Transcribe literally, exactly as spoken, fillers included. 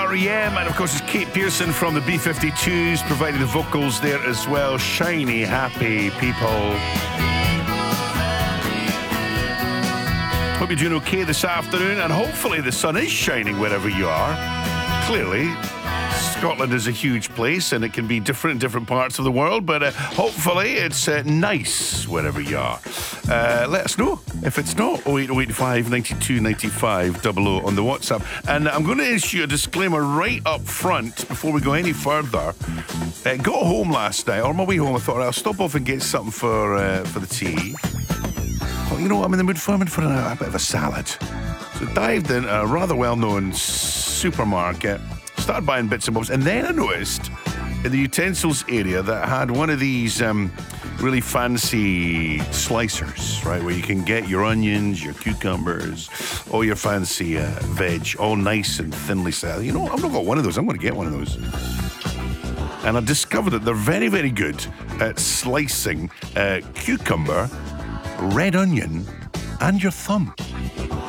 R E M, and of course it's Kate Pearson from the B fifty-twos providing the vocals there as well. Shiny, happy people. Hope you're doing okay this afternoon, and hopefully the sun is shining wherever you are. Clearly, Scotland is a huge place and it can be different in different parts of the world, but uh, hopefully it's uh, nice wherever you are. Uh, let us know if it's not. oh eight oh eight five, nine two nine five, double oh on the WhatsApp. And I'm going to issue a disclaimer right up front before we go any further. Uh, got home last night, or on my way home I thought I'll stop off and get something for uh, for the tea. Well, you know what I'm in the mood for? I'm in for a, a bit of a salad. So dived in a rather well-known supermarket, started buying bits and bobs, and then I noticed in the utensils area that had one of these um, really fancy slicers, right, where you can get your onions, your cucumbers, all your fancy uh, veg, all nice and thinly sliced. You know, I've not got one of those. I'm going to get one of those. And I discovered that they're very, very good at slicing uh, cucumber, red onion, and your thumb.